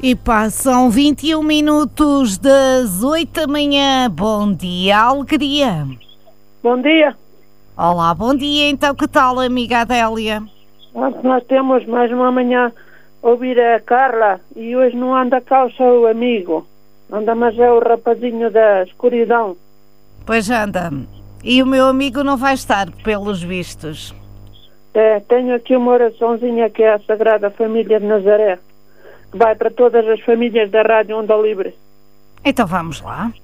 E passam 21 minutos das 8 da manhã. Bom dia, alegria. Bom dia. Olá, bom dia. Então, que tal, amiga Adélia? Nós temos mais uma manhã a ouvir a Carla e hoje não anda cá o seu amigo. Anda, mas é o rapazinho da escuridão. Pois anda. E o meu amigo não vai estar, pelos vistos. Tenho aqui uma oraçãozinha que é a Sagrada Família de Nazaré, que vai para todas as famílias da Rádio Onda Livre. Então vamos lá.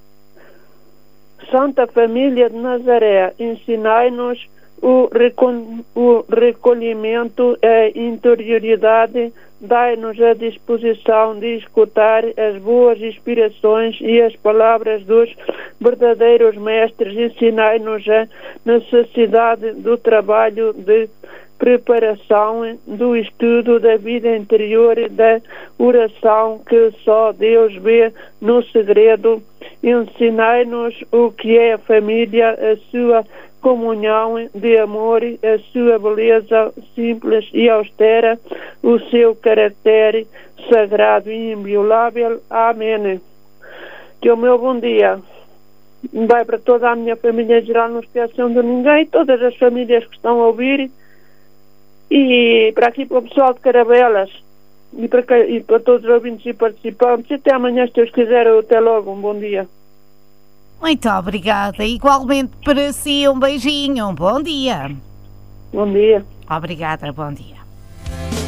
Santa Família de Nazaré, ensinai-nos o recolhimento e a interioridade, dai-nos a disposição de escutar as boas inspirações e as palavras dos verdadeiros mestres, ensinai-nos a necessidade do trabalho de preparação, do estudo da vida interior e da oração que só Deus vê no segredo. Ensinai-nos o que é a família, a sua comunhão de amor, a sua beleza simples e austera, o seu caráter sagrado e inviolável. Amém. Que o meu bom dia vai para toda a minha família em geral, não esqueçam de ninguém, todas as famílias que estão a ouvir, e para aqui para o pessoal de Carabelas e para todos os ouvintes e participantes. Até amanhã, se Deus quiser. Até logo, um bom dia. Muito obrigada. Igualmente para si, um beijinho, um bom dia. Bom dia. Obrigada, bom dia.